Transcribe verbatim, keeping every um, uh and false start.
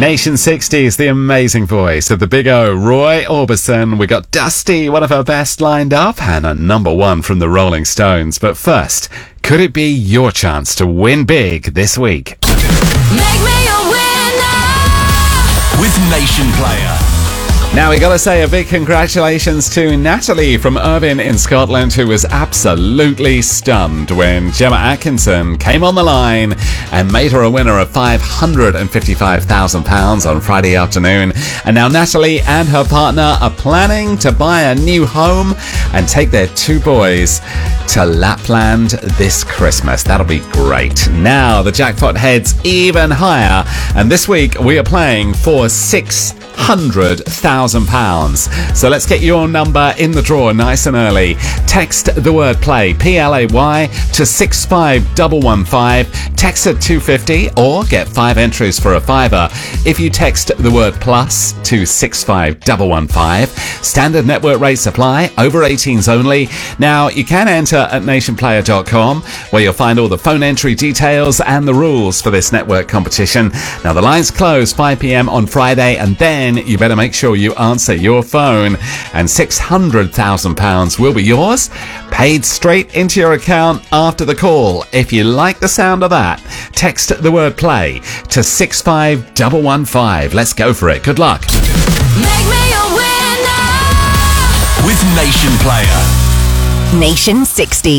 Nation sixties, the amazing voice of the Big O, Roy Orbison. We got Dusty, one of our best, lined up, and a number one from the Rolling Stones. But first, could it be your chance to win big this week? Make me a winner with Nation Player. Now, we got to say a big congratulations to Natalie from Irvine in Scotland, who was absolutely stunned when Gemma Atkinson came on the line and made her a winner of five hundred fifty-five thousand pounds on Friday afternoon. And now Natalie and her partner are planning to buy a new home and take their two boys to Lapland this Christmas. That'll be great. Now the jackpot heads even higher, and this week we are playing for six hundred thousand pounds. So let's get your number in the draw nice and early. Text the word play, P L A Y, to six five one one five. Text at two fifty or get five entries for a fiver if you text the word plus to six five one one five. Standard network rates apply, over eighteens only. Now you can enter at nation player dot com, where you'll find all the phone entry details and the rules for this network competition. Now the lines close five p.m. on Friday, and then you better make sure you answer your phone, and six hundred thousand pounds will be yours, paid straight into your account after the call. If you like the sound of that, text the word play to six five one one five. Let's go for it. Good luck. Make me a winner with Nation Player. Nation sixty.